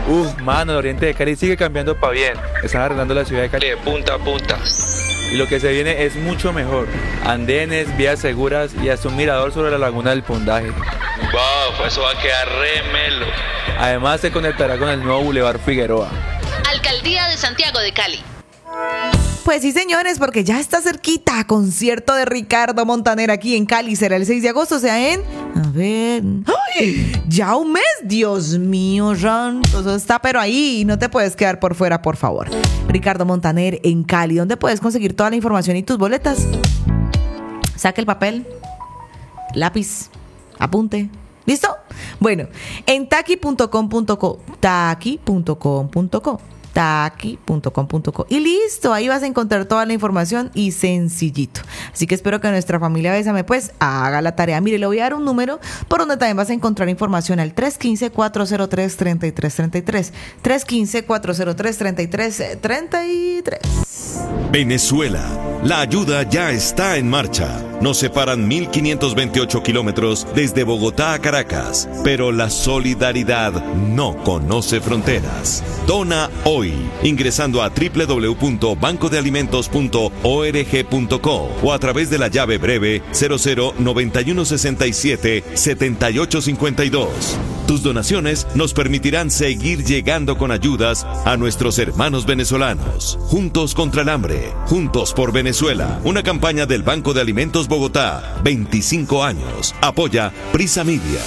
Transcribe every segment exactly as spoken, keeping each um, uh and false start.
Uf, mano, el oriente de Cali sigue cambiando para bien. Están arreglando la ciudad de Cali de punta a punta. Y lo que se viene es mucho mejor. Andenes, vías seguras y hasta un mirador sobre la laguna del Pondaje. Wow, eso va a quedar re melo. Además se conectará con el nuevo Boulevard Figueroa. Alcaldía de Santiago de Cali. Pues sí, señores, porque ya está cerquita. Concierto de Ricardo Montaner aquí en Cali. Será el seis de agosto, o sea, en... A ver... ¡Ay! Ya un mes. Dios mío, Ron. Eso está pero ahí. No te puedes quedar por fuera, por favor. Ricardo Montaner en Cali. ¿Dónde puedes conseguir toda la información y tus boletas? Saque el papel, lápiz, apunte. ¿Listo? Bueno, en taki punto com punto co. taki punto com punto co. taki punto com punto co y listo, ahí vas a encontrar toda la información y sencillito. Así que espero que nuestra familia Bésame pues haga la tarea. Mire, le voy a dar un número por donde también vas a encontrar información al tres uno cinco, cuatro cero tres, tres tres tres tres. tres uno cinco, cuatro cero tres, tres tres tres tres. Venezuela, la ayuda ya está en marcha. Nos separan mil quinientos veintiocho kilómetros desde Bogotá a Caracas, pero la solidaridad no conoce fronteras. Dona hoy, ingresando a doble u doble u doble u punto banco de alimentos punto org punto co o a través de la llave breve cero cero noventa y uno sesenta y siete setenta y ocho cincuenta y dos. Tus donaciones nos permitirán seguir llegando con ayudas a nuestros hermanos venezolanos. Juntos contra el hambre, juntos por Venezuela. Una campaña del Banco de Alimentos Bogotá. veinticinco años. Apoya Prisa Media.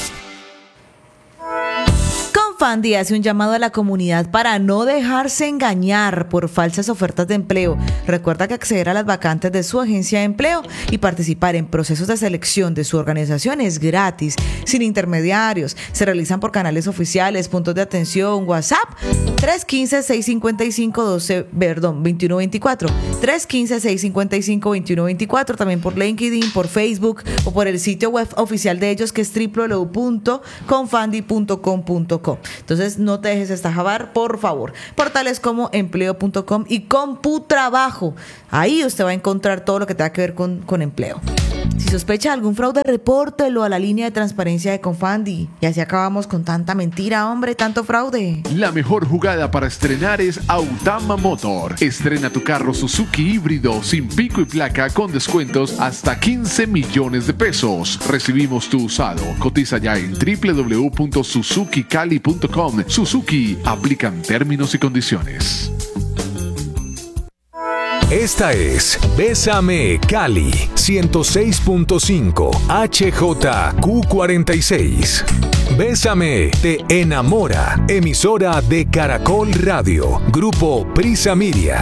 Confandi hace un llamado a la comunidad para no dejarse engañar por falsas ofertas de empleo. Recuerda que acceder a las vacantes de su agencia de empleo y participar en procesos de selección de su organización es gratis, sin intermediarios. Se realizan por canales oficiales, puntos de atención, WhatsApp tres uno cinco, seis cinco cinco, doce, perdón, veintiuno veinticuatro. tres uno cinco, seis cinco cinco, veintiuno veinticuatro. También por LinkedIn, por Facebook o por el sitio web oficial de ellos que es doble u doble u doble u punto confandi punto com punto co. Entonces no te dejes estafabar, por favor. Portales como empleo punto com y CompuTrabajo. Ahí usted va a encontrar todo lo que tenga que ver con, con empleo. Si sospecha de algún fraude, repórtelo a la línea de transparencia de Confandi. Y así acabamos con tanta mentira, hombre, tanto fraude. La mejor jugada para estrenar es Autama Motor. Estrena tu carro Suzuki híbrido sin pico y placa con descuentos hasta quince millones de pesos. Recibimos tu usado. Cotiza ya en doble u doble u doble u punto suzuki cali punto com. Suzuki, aplican términos y condiciones. Esta es Bésame Cali ciento seis punto cinco H J Q cuarenta y seis. Bésame te enamora. Emisora de Caracol Radio. Grupo Prisa Media.